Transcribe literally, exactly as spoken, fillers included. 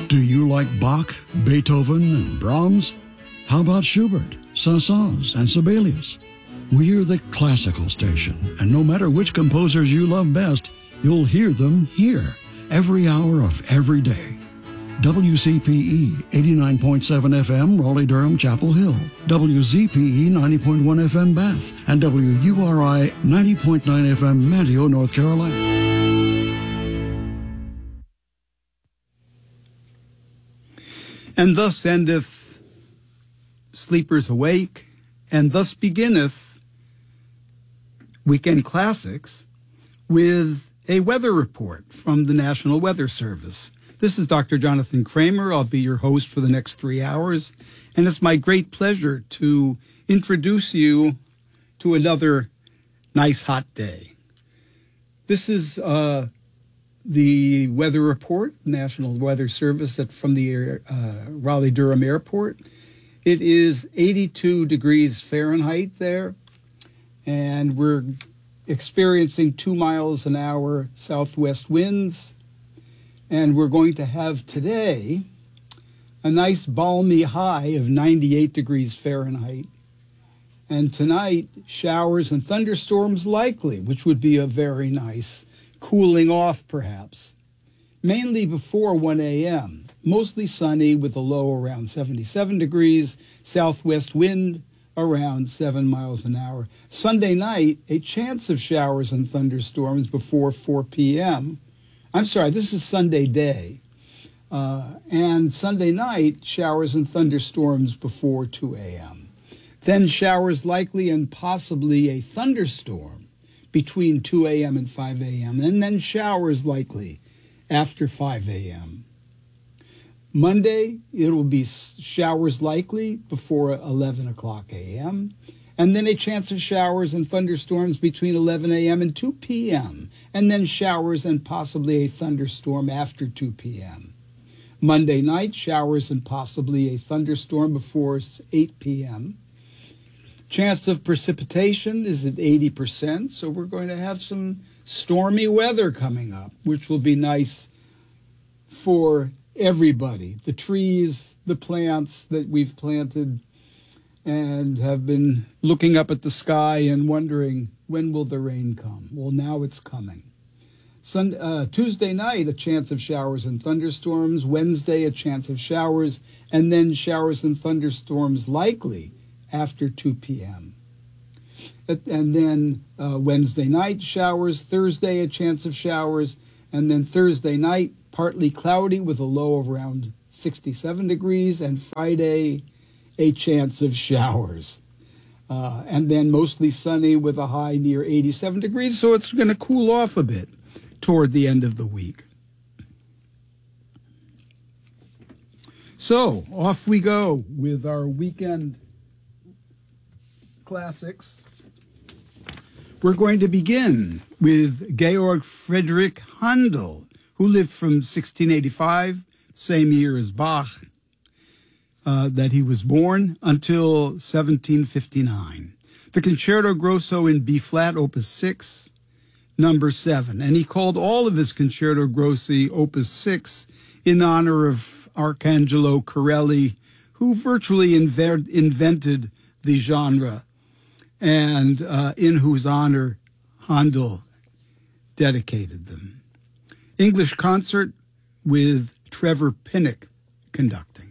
Do you like Bach, Beethoven, and Brahms? How about Schubert, Saint-Saëns, and Sibelius? We're the classical station, and no matter which composers you love best, you'll hear them here, every hour of every day. W C P E eighty-nine point seven F M, Raleigh-Durham, Chapel Hill, W Z P E ninety point one F M, Bath, and W U R I ninety point nine F M, Manteo, North Carolina. And thus endeth Sleepers Awake, and thus beginneth Weekend Classics with a weather report from the National Weather Service. This is Doctor Jonathan Kramer. I'll be your host for the next three hours, and it's my great pleasure to introduce you to another nice hot day. This is uh, the weather report, National Weather Service at, from the uh, Raleigh-Durham Airport. It is eighty-two degrees Fahrenheit there, and we're experiencing two miles an hour southwest winds. And we're going to have today a nice balmy high of ninety-eight degrees Fahrenheit. And tonight, showers and thunderstorms likely, which would be a very nice cooling off perhaps. Mainly before one a.m. Mostly sunny with a low around seventy-seven degrees, southwest wind around seven miles an hour. Sunday night, a chance of showers and thunderstorms before four p.m. I'm sorry, this is Sunday day. Uh, and Sunday night, showers and thunderstorms before two a.m. Then showers likely and possibly a thunderstorm between two a.m. and five a.m. And then showers likely after five a.m. Monday, it will be showers likely before eleven o'clock a.m., and then a chance of showers and thunderstorms between eleven a.m. and two p.m., and then showers and possibly a thunderstorm after two p.m. Monday night, showers and possibly a thunderstorm before eight p.m. Chance of precipitation is at eighty percent, so we're going to have some stormy weather coming up, which will be nice for everybody, the trees, the plants that we've planted, and have been looking up at the sky and wondering, when will the rain come? Well, now it's coming. Sunday, uh, Tuesday night, a chance of showers and thunderstorms. Wednesday, a chance of showers, and then showers and thunderstorms likely after two p.m. And then uh, Wednesday night, showers. Thursday, a chance of showers, and then Thursday night, partly cloudy with a low of around sixty-seven degrees, and Friday, a chance of showers. Uh, and then mostly sunny with a high near eighty-seven degrees, so it's going to cool off a bit toward the end of the week. So, off we go with our weekend classics. We're going to begin with Georg Friedrich Handel, who lived from sixteen eighty-five, same year as Bach, uh, that he was born, until seventeen fifty-nine. The Concerto Grosso in B-flat, Opus six, number seven. And he called all of his Concerto Grossi Opus six in honor of Arcangelo Corelli, who virtually inve- invented the genre, and uh, in whose honor Handel dedicated them. English concert with Trevor Pinnock conducting.